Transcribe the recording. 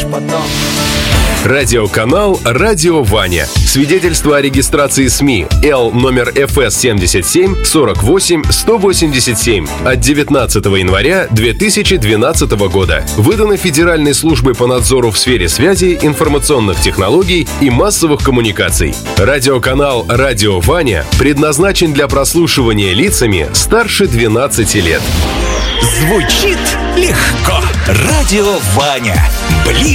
пожалеешь потом. Радиоканал «Радио Ваня». Свидетельство о регистрации СМИ Л номер ФС 77 48 187 от 19 января 2012 года. Выдано Федеральной службой по надзору в сфере связи, информационных технологий и массовых коммуникаций. Радиоканал «Радио Ваня» предназначен для прослушивания лицами старше 12 лет. Звучит легко. Радио Ваня. Ближе